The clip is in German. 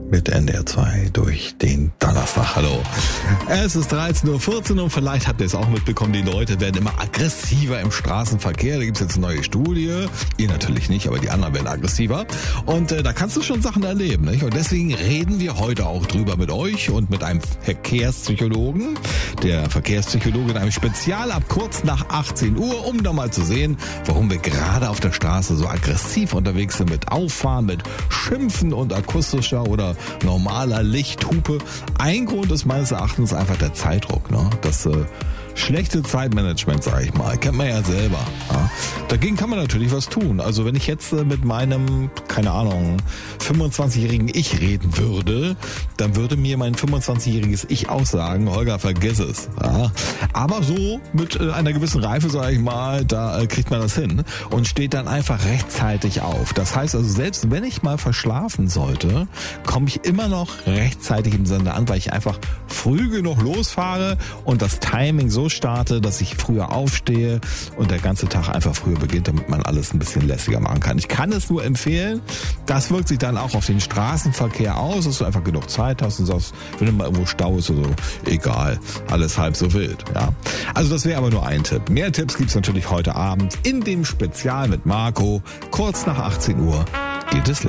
mit NDR 2 durch den Donnerstag. Hallo. Es ist 13.14 Uhr und vielleicht habt ihr es auch mitbekommen, die Leute werden immer aggressiver im Straßenverkehr. Da gibt es jetzt eine neue Studie. Ihr natürlich nicht, aber die anderen werden aggressiver. Und da kannst du schon Sachen erleben, nicht? Und deswegen reden wir heute auch drüber mit euch und mit einem Verkehrspsychologen. Der Verkehrspsychologe in einem Spezial ab kurz nach 18 Uhr, um da mal zu sehen, warum wir gerade auf der Straße so aggressiv unterwegs sind mit Auffahren, mit Schimpfen und akustischer oder normaler Lichthupe. Ein Grund ist meines Erachtens einfach der Zeitdruck, ne? Das schlechte Zeitmanagement, sage ich mal, kennt man ja selber. Ja? Dagegen kann man natürlich was tun. Also wenn ich jetzt mit meinem, keine Ahnung, 25-jährigen Ich reden würde, dann würde mir mein 25-jähriges Ich auch sagen, Holger, vergiss es. Ja? Aber so mit einer gewissen Reife, sage ich mal, da kriegt man das hin und steht dann einfach rechtzeitig auf. Das heißt also, selbst wenn ich mal verschlafen sollte, komme ich immer noch rechtzeitig im Sender an, weil ich einfach früh genug losfahre und das Timing so starte, dass ich früher aufstehe und der ganze Tag einfach früher beginnt, damit man alles ein bisschen lässiger machen kann. Ich kann es nur empfehlen. Das wirkt sich dann auch auf den Straßenverkehr aus, dass du einfach genug Zeit hast und sagst, wenn du mal irgendwo Stau ist oder so, egal, alles halb so wild. Ja. Also das wäre aber nur ein Tipp. Mehr Tipps gibt's natürlich heute Abend in dem Spezial mit Marco. Kurz nach 18 Uhr geht es los.